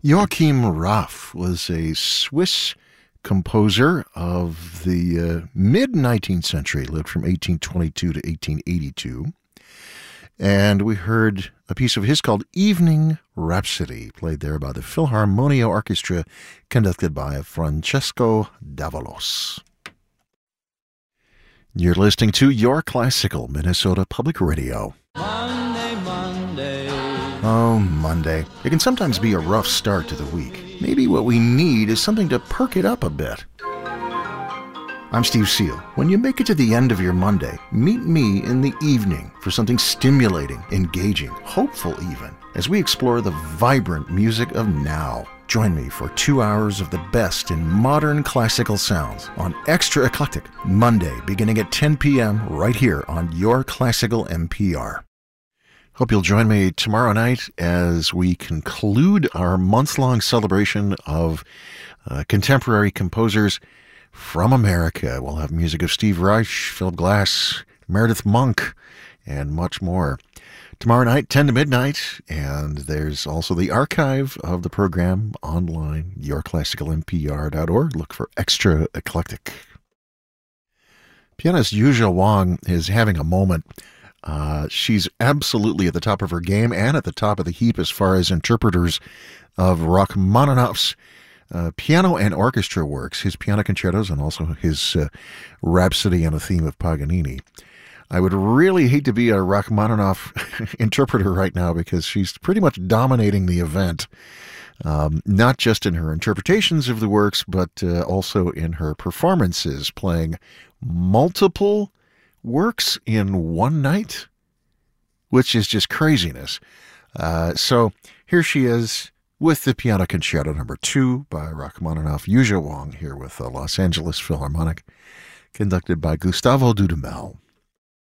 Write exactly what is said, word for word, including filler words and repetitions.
Joachim Raff was a Swiss composer of the uh, mid-nineteenth century, lived from eighteen twenty-two to eighteen eighty-two. And we heard a piece of his called Evening Rhapsody, played there by the Philharmonia Orchestra, conducted by Francesco Davalos. You're listening to Your Classical Minnesota Public Radio. Monday, Monday. Oh, Monday. It can sometimes be a rough start to the week. Maybe what we need is something to perk it up a bit. I'm Steve Seal. When you make it to the end of your Monday, meet me in the evening for something stimulating, engaging, hopeful even, as we explore the vibrant music of now. Join me for two hours of the best in modern classical sounds on Extra Eclectic, Monday, beginning at ten p.m. right here on Your Classical N P R. Hope you'll join me tomorrow night as we conclude our month-long celebration of uh, contemporary composers from America. We'll have music of Steve Reich, Philip Glass, Meredith Monk, and much more. Tomorrow night, ten to midnight, and there's also the archive of the program online, your classical n p r dot org. Look for Extra Eclectic. Pianist Yuzha Wang is having a moment. Uh, she's absolutely at the top of her game and at the top of the heap as far as interpreters of Rachmaninoff's Uh, piano and orchestra works, his piano concertos and also his uh, Rhapsody on a Theme of Paganini. I would really hate to be a Rachmaninoff interpreter right now because she's pretty much dominating the event, um, not just in her interpretations of the works, but uh, also in her performances, playing multiple works in one night, which is just craziness. Uh, so here she is, with the Piano Concerto number two by Rachmaninoff. Yuzha Wang here with the Los Angeles Philharmonic, conducted by Gustavo Dudamel.